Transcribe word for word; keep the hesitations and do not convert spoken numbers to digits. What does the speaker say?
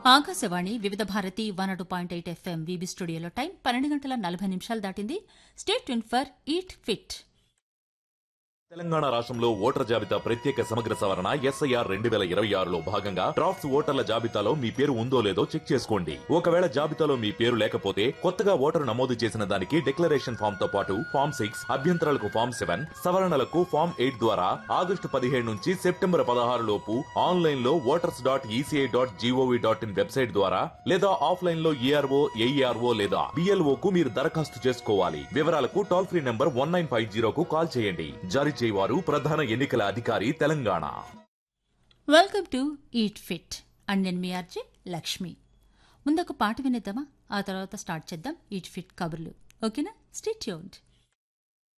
ఆకాశవాణి వివిధ Bharati one two point eight FM VB స్టూడియోలో time పన్నెండు గంటల నలభై నిమిషాలు దాటింది. State tune for eat fit. Telangana రాష్ట్రంలో ఓటర్ జాబితా ప్రత్యేక సమగ్ర సవరణ ఎస్ఐఆర్ రెండు వేల ఇరవై ఆరులో భాగంగా డ్రాఫ్ట్స్ ఓటర్ల జాబితాలో మీ పేరు ఉందో లేదో చెక్ చేసుకోండి. ఒకవేళ జాబితాలో మీ పేరు లేకపోతే కొత్తగా ఓటరు నమోదు చేసిన దానికి డిక్లరేషన్ ఫామ్ తో పాటు ఫామ్ సిక్స్ అభ్యంతరాలకు ఫామ్ సెవెన్ సవరణలకు ఫామ్ ఎయిట్ ద్వారా ఆగస్టు పదిహేడు నుంచి సెప్టెంబర్ పదహారు లోపు ఆన్లైన్ లో voters dot ECI dot GOV dot in website ద్వారా లేదా ఆఫ్లైన్ లో ఈఆర్ఓ ఏఈఆర్ఓ లేదా బిఎల్ఓ కు మీరు దరఖాస్తు చేసుకోవాలి. వివరాలకు toll free number one nine five జీరోకు call చేయండి. జారీ చేయవారు ప్రధాన ఎన్నికల అధికారి Telangana. Welcome to eat fit and నేను మీ ఆర్జే లక్ష్మి. ముందొక పాట వినేద్దామా? ఆ తర్వాత స్టార్ట్ చేద్దాం ఈట్ ఫిట్ కబుర్లు. ఓకేనా? Stay tuned.